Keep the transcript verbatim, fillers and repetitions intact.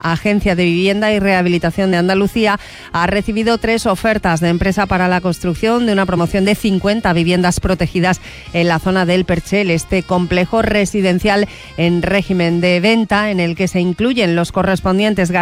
Agencia de Vivienda y Rehabilitación de Andalucía ha recibido tres ofertas de empresa para la construcción de una promoción de cincuenta viviendas protegidas en la zona del Perchel, este complejo residencial en régimen de venta en el que se incluyen los correspondientes